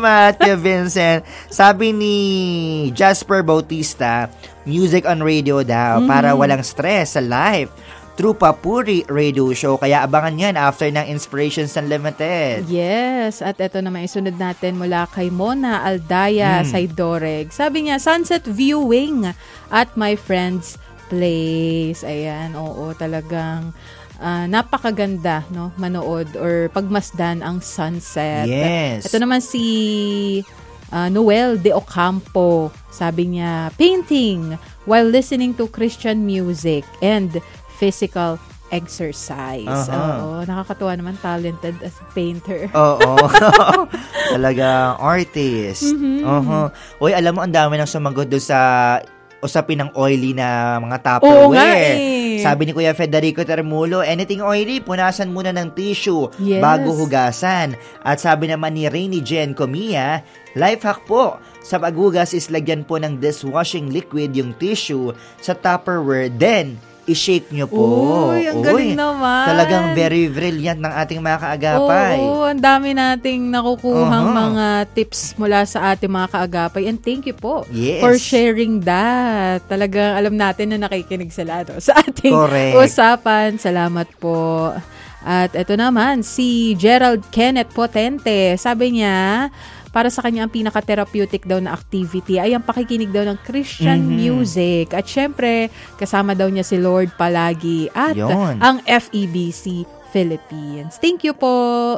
salamat, Kuya Vincent. Sabi ni Jasper Bautista, music on radio daw para walang stress sa life. True Papuri Radio Show. Kaya abangan yan after ng Inspirations Unlimited. Yes. At ito naman isunod natin mula kay Mona Aldaya Saidoreg. Sabi niya, sunset viewing at my friend's place. Ayan, oo, talagang napakaganda, no, manood or pagmasdan ang sunset. Yes. Ito naman si Noel De Ocampo. Sabi niya, painting while listening to Christian music and physical exercise. Oo, nakakatuwa naman, talented as a painter. Oo. Talaga artist. Uy, alam mo, ang dami nang sumagot doon sa usapin ng oily na mga Tupperware. Oo nga eh. Sabi ni Kuya Federico Termulo, anything oily, punasan muna ng tissue bago hugasan. At sabi naman ni Rainy Jen Comia, life hack po, sa paghugas is lagyan po ng dishwashing liquid yung tissue sa Tupperware, then i-shake nyo po. Uy, ang galing naman. Talagang very brilliant ng ating mga kaagapay. Oo, ang dami nating nakukuhang mga tips mula sa ating mga kaagapay. And thank you po for sharing that. Talagang alam natin na nakikinig sila sa ating usapan. Salamat po. At ito naman, si Gerald Kenneth Potente. Sabi niya, para sa kanya ang pinaka-therapeutic daw na activity ay ang pakikinig daw ng Christian music. At syempre, kasama daw niya si Lord palagi at ang FEBC Philippines. Thank you po.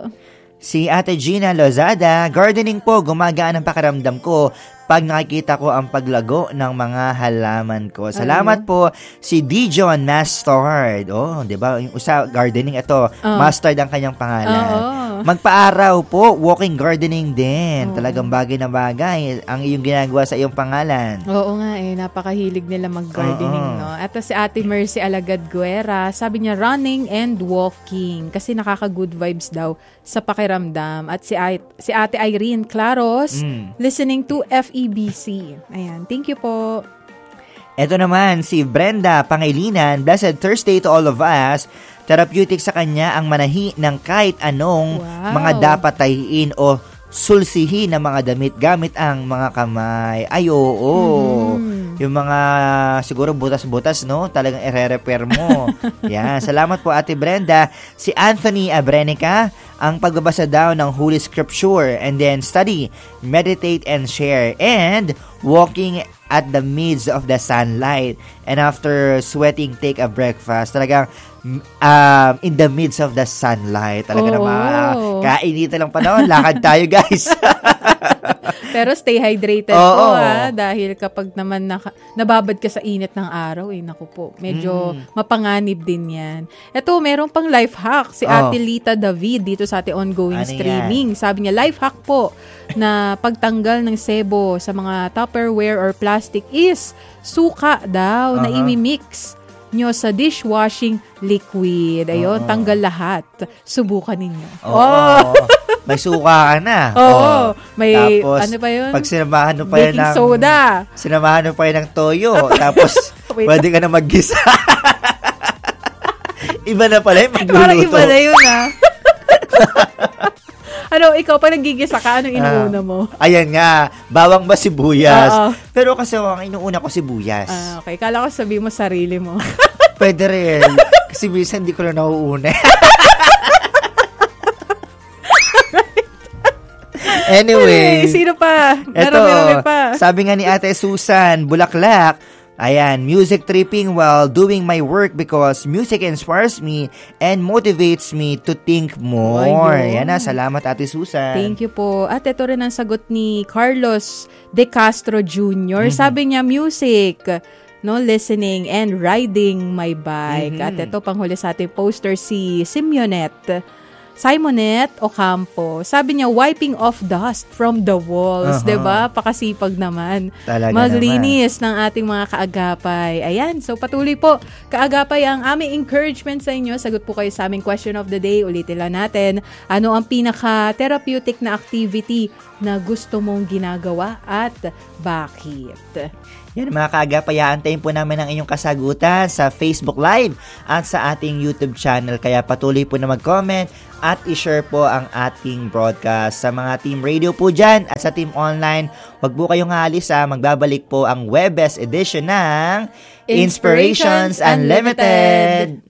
Si Ate Gina Lozada, gardening po, gumagaan ang pakiramdam ko pag nakikita ko ang paglago ng mga halaman ko. Salamat po si Dijon Mustard. Oh, 'di ba? Yung gardening ito, Mustard ang kanyang pangalan. Magpa-araw po, walking gardening din. Talagang bagay na bagay ang iyong ginagawa sa iyong pangalan. Oo nga napakahilig nila mag-gardening, no. At si Ate Mercy Alagad Guerra, sabi niya running and walking kasi nakaka-good vibes daw sa pakiramdam. At si Ate Irene Claros, listening to FEBC. Ayan, thank you po. Ito naman, si Brenda Pangilinan, blessed Thursday to all of us. Therapeutic sa kanya ang manahi ng kahit anong mga dapat tahiin o sulsihin ng mga damit gamit ang mga kamay. Ay, oo. Yung mga siguro butas-butas, no? Talagang i-repair mo. Yan. Salamat po, Ate Brenda. Si Anthony Abrenica, ang pagbabasa daw ng Holy Scripture and then study, meditate and share, and walking at the midst of the sunlight, and after sweating, take a breakfast. Talagang in the midst of the sunlight. Talaga naman. Kainitan lang panahon. Lakad tayo, guys. Pero stay hydrated po dahil kapag naman nababad ka sa init ng araw, naku po, medyo mapanganib din yan. Ito, meron pang life hack si Ate Lita David dito sa ating ongoing streaming. Sabi niya, life hack po na pagtanggal ng sebo sa mga Tupperware or plastic is suka daw na imimix nyo sa dishwashing liquid. Ayun, tanggal lahat. Subukan ninyo. May suka ka na. May, tapos, ano pa yun? Pag sinamahan mo pa baking soda. Sinamahan mo pa yun ng toyo. Tapos, pwede ka na mag-gisa. Iba na pala yung magluluto. Parang iba na yun, Ano, ikaw, pag nagigisa ka, anong inuuna mo? Ayan nga, bawang ba sibuyas? Pero kasi ang inuuna ko sibuyas. Okay, kala ko sabi mo sarili mo. Pwede rin. Kasi minsan hindi ko na nauuna. Anyway. Sino pa? Ito, sabi nga ni Ate Susan, Bulaklak, ayan, music tripping while doing my work because music inspires me and motivates me to think more. Yan na, salamat Ate Susan. Thank you po. At ito rin ang sagot ni Carlos De Castro Jr. Sabi niya, music, no, listening and riding my bike. At ito, panghuli sa ating poster, si Simonette Ocampo. Sabi niya, wiping off dust from the walls. Diba? Pakasipag naman. Talaga maglinis ng ating mga kaagapay. Ayan. So, patuloy po. Kaagapay ang aming encouragement sa inyo. Sagot po kayo sa aming question of the day. Ulitin lang natin. Ano ang pinaka-therapeutic na activity na gusto mong ginagawa at bakit? Yan mga kaagapay, aantayin po namin ang inyong kasagutan sa Facebook Live at sa ating YouTube channel. Kaya patuloy po na mag-comment at i-share po ang ating broadcast. Sa mga Team Radio po dyan at sa Team Online, wag po kayong aalis magbabalik po ang Webes edition ng Inspirations Unlimited.